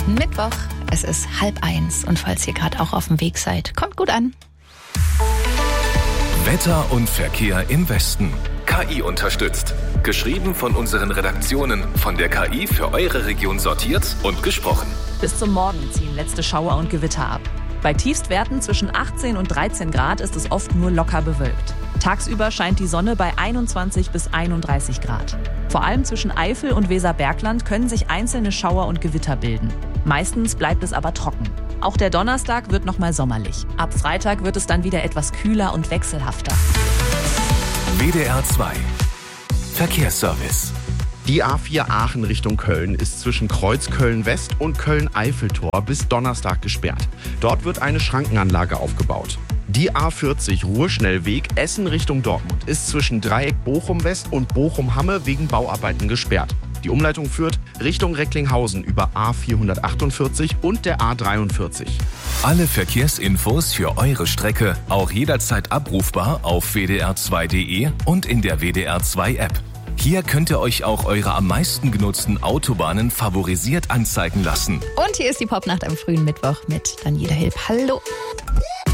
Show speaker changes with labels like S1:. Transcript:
S1: Mittwoch, es ist 12:30 und falls ihr gerade auch auf dem Weg seid, kommt gut an.
S2: Wetter und Verkehr im Westen. KI unterstützt. Geschrieben von unseren Redaktionen, von der KI für eure Region sortiert und gesprochen.
S3: Bis zum Morgen ziehen letzte Schauer und Gewitter ab. Bei Tiefstwerten zwischen 18 und 13 Grad ist es oft nur locker bewölkt. Tagsüber scheint die Sonne bei 21 bis 31 Grad. Vor allem zwischen Eifel und Weserbergland können sich einzelne Schauer und Gewitter bilden. Meistens bleibt es aber trocken. Auch der Donnerstag wird nochmal sommerlich. Ab Freitag wird es dann wieder etwas kühler und wechselhafter.
S2: WDR 2 Verkehrsservice.
S4: Die A4 Aachen Richtung Köln ist zwischen Kreuzköln-West und Köln-Eiffeltor bis Donnerstag gesperrt. Dort wird eine Schrankenanlage aufgebaut. Die A40 Ruhrschnellweg Essen Richtung Dortmund ist zwischen Dreieck Bochum-West und Bochum-Hamme wegen Bauarbeiten gesperrt. Die Umleitung führt Richtung Recklinghausen über A448 und der A43.
S2: Alle Verkehrsinfos für eure Strecke auch jederzeit abrufbar auf wdr2.de und in der WDR 2 App. Hier könnt ihr euch auch eure am meisten genutzten Autobahnen favorisiert anzeigen lassen.
S1: Und hier ist die Popnacht am frühen Mittwoch mit Daniela Hilb. Hallo.